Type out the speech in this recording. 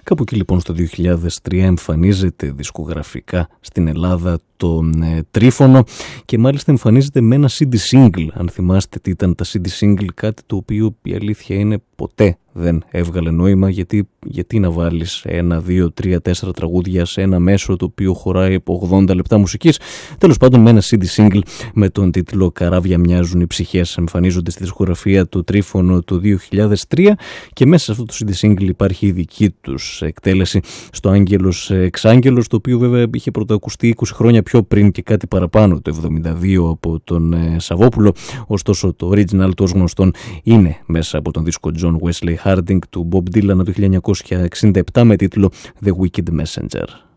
Κάπου εκεί λοιπόν στο 2003 εμφανίζεται δισκογραφικά στην Ελλάδα το Τρίφωνο και μάλιστα εμφανίζεται με ένα CD single. Αν θυμάστε τι ήταν τα CD single, κάτι το οποίο η αλήθεια είναι ποτέ δεν έβγαλε νόημα, γιατί να βάλεις 1, 2, 3, 4 τραγούδια σε ένα μέσο το οποίο χωράει από 80 λεπτά μουσικής. Τέλος πάντων, με ένα CD single με τον τίτλο «Καράβια μοιάζουν οι ψυχές» εμφανίζονται στη δισκογραφία του Τρίφωνο το 2003 και μέσα σε αυτό το CD single υπάρχει η δική τους εκτέλεση στο Άγγελος Εξάγγελος, το οποίο βέβαια είχε πρωτοακουστεί 20 χρόνια πιο πριν και κάτι παραπάνω, το 72 από τον Σαββόπουλο. Ωστόσο το original του ως γνωστόν είναι μέσα από τον δίσκο John Wesley Harding του Bob Dylan το 1967 με τίτλο The Wicked Messenger.